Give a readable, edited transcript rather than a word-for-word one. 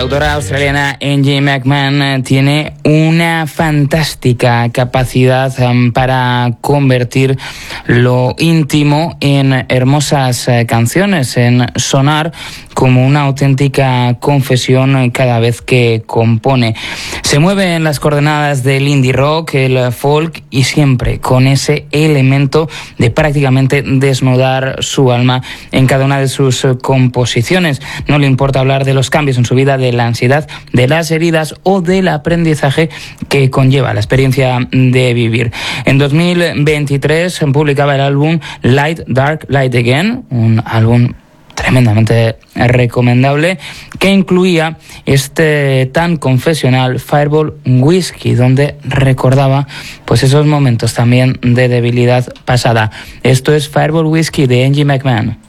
cantautora australiana Angie McMahon tiene una fantástica capacidad para convertir lo íntimo en hermosas canciones, en sonar como una auténtica confesión cada vez que compone. Se mueve en las coordenadas del indie rock, el folk y siempre con ese elemento de prácticamente desnudar su alma en cada una de sus composiciones. No le importa hablar de los cambios en su vida, de la ansiedad, de las heridas o del aprendizaje que conlleva la experiencia de vivir. En 2023 publicaba el álbum Light, Dark, Light Again, un álbum tremendamente recomendable que incluía este tan confesional Fireball Whiskey, donde recordaba pues esos momentos también de debilidad pasada. Esto es Fireball Whiskey de Angie McMahon.